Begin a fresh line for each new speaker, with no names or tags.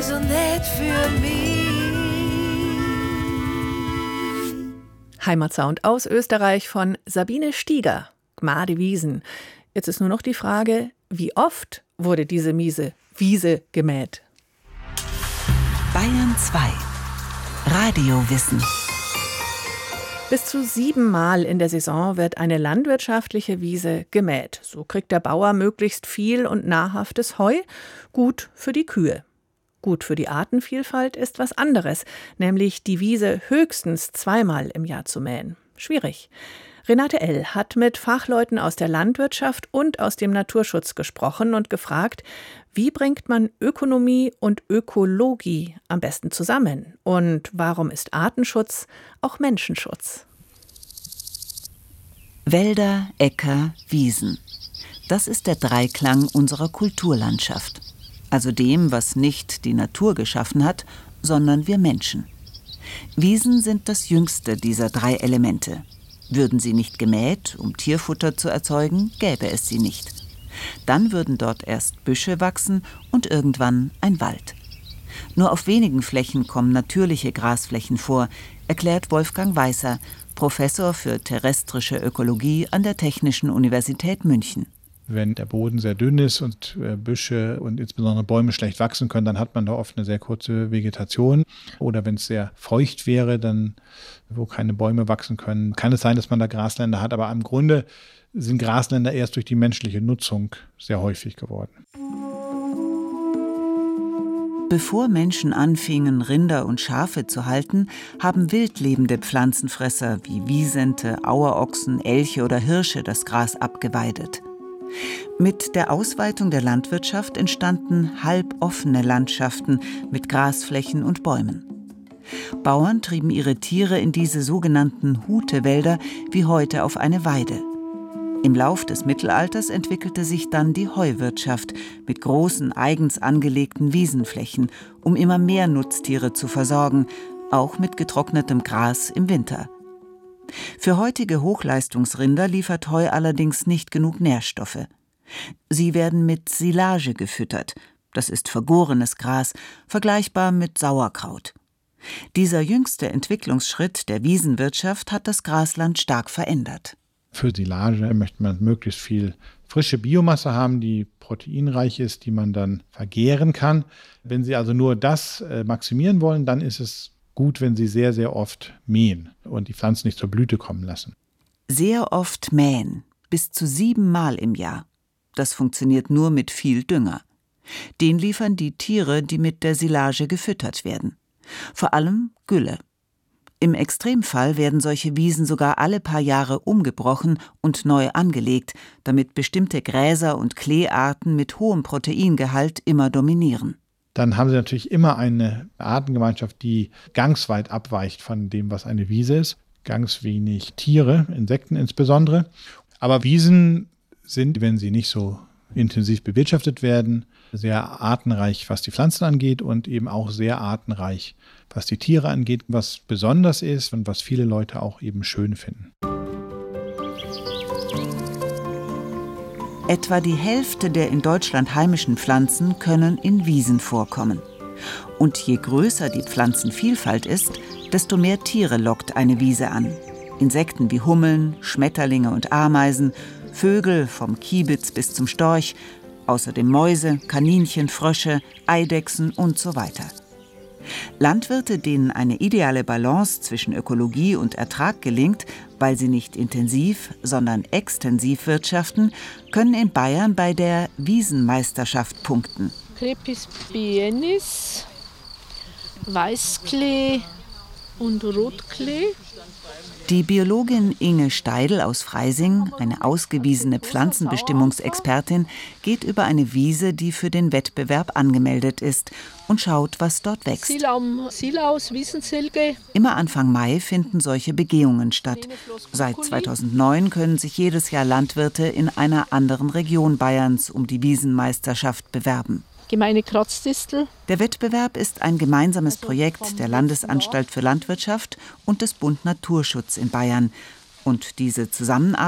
also nicht für mich.
Heimatsound aus Österreich von Sabine Stieger, Gmade Wiesen. Jetzt ist nur noch die Frage, wie oft wurde diese Wiese gemäht?
Bayern 2. Radiowissen.
Bis zu 7 Mal in der Saison wird eine landwirtschaftliche Wiese gemäht. So kriegt der Bauer möglichst viel und nahrhaftes Heu, gut für die Kühe. Gut für die Artenvielfalt ist was anderes, nämlich die Wiese höchstens 2-mal im Jahr zu mähen. Schwierig. Renate L. hat mit Fachleuten aus der Landwirtschaft und aus dem Naturschutz gesprochen und gefragt, wie bringt man Ökonomie und Ökologie am besten zusammen? Und warum ist Artenschutz auch Menschenschutz?
Wälder, Äcker, Wiesen. Das ist der Dreiklang unserer Kulturlandschaft. Also dem, was nicht die Natur geschaffen hat, sondern wir Menschen. Wiesen sind das jüngste dieser 3 Elemente. Würden sie nicht gemäht, um Tierfutter zu erzeugen, gäbe es sie nicht. Dann würden dort erst Büsche wachsen und irgendwann ein Wald. Nur auf wenigen Flächen kommen natürliche Grasflächen vor, erklärt Wolfgang Weißer, Professor für terrestrische Ökologie an der Technischen Universität München.
Wenn der Boden sehr dünn ist und Büsche und insbesondere Bäume schlecht wachsen können, dann hat man da oft eine sehr kurze Vegetation. Oder wenn es sehr feucht wäre, dann wo keine Bäume wachsen können, kann es sein, dass man da Grasländer hat. Aber im Grunde sind Grasländer erst durch die menschliche Nutzung sehr häufig geworden.
Bevor Menschen anfingen, Rinder und Schafe zu halten, haben wildlebende Pflanzenfresser wie Wisente, Auerochsen, Elche oder Hirsche das Gras abgeweidet. Mit der Ausweitung der Landwirtschaft entstanden halboffene Landschaften mit Grasflächen und Bäumen. Bauern trieben ihre Tiere in diese sogenannten Hutewälder wie heute auf eine Weide. Im Lauf des Mittelalters entwickelte sich dann die Heuwirtschaft mit großen eigens angelegten Wiesenflächen, um immer mehr Nutztiere zu versorgen, auch mit getrocknetem Gras im Winter. Für heutige Hochleistungsrinder liefert Heu allerdings nicht genug Nährstoffe. Sie werden mit Silage gefüttert. Das ist vergorenes Gras, vergleichbar mit Sauerkraut. Dieser jüngste Entwicklungsschritt der Wiesenwirtschaft hat das Grasland stark verändert.
Für Silage möchte man möglichst viel frische Biomasse haben, die proteinreich ist, die man dann vergären kann. Wenn Sie also nur das maximieren wollen, dann ist es gut, wenn Sie sehr, sehr oft mähen und die Pflanzen nicht zur Blüte kommen lassen.
Sehr oft mähen, bis zu 7 Mal im Jahr. Das funktioniert nur mit viel Dünger. Den liefern die Tiere, die mit der Silage gefüttert werden. Vor allem Gülle. Im Extremfall werden solche Wiesen sogar alle paar Jahre umgebrochen und neu angelegt, damit bestimmte Gräser und Kleearten mit hohem Proteingehalt immer dominieren.
Dann haben Sie natürlich immer eine Artengemeinschaft, die ganz weit abweicht von dem, was eine Wiese ist. Ganz wenig Tiere, Insekten insbesondere. Aber Wiesen sind, wenn sie nicht so intensiv bewirtschaftet werden, sehr artenreich, was die Pflanzen angeht und eben auch sehr artenreich, was die Tiere angeht, was besonders ist und was viele Leute auch eben schön finden.
Etwa die Hälfte der in Deutschland heimischen Pflanzen können in Wiesen vorkommen. Und je größer die Pflanzenvielfalt ist, desto mehr Tiere lockt eine Wiese an. Insekten wie Hummeln, Schmetterlinge und Ameisen, Vögel vom Kiebitz bis zum Storch, außerdem Mäuse, Kaninchen, Frösche, Eidechsen und so weiter. Landwirte, denen eine ideale Balance zwischen Ökologie und Ertrag gelingt, weil sie nicht intensiv, sondern extensiv wirtschaften, können in Bayern bei der Wiesenmeisterschaft punkten.
Crepis biennis, Weißklee und Rotklee.
Die Biologin Inge Steidl aus Freising, eine ausgewiesene Pflanzenbestimmungsexpertin, geht über eine Wiese, die für den Wettbewerb angemeldet ist, und schaut, was dort wächst.
Silaus, Wiesensilge.
Immer Anfang Mai finden solche Begehungen statt. Seit 2009 können sich jedes Jahr Landwirte in einer anderen Region Bayerns um die Wiesenmeisterschaft bewerben.
Gemeine Kratzdistel.
Der Wettbewerb ist ein gemeinsames Projekt der Landesanstalt für Landwirtschaft und des Bund Naturschutz in Bayern. Und diese Zusammenarbeit